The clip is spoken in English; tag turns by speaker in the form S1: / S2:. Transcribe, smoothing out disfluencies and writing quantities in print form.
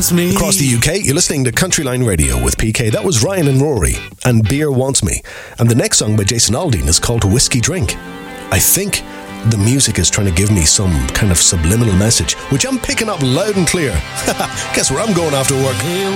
S1: wants me.
S2: Across the UK, you're listening to Country Line Radio with PK. That was Ryan and Rory, and Beer Wants Me. And the next song by Jason Aldean is called Whiskey Drink. I think the music is trying to give me some kind of subliminal message, which I'm picking up loud and clear. Guess where I'm going after work?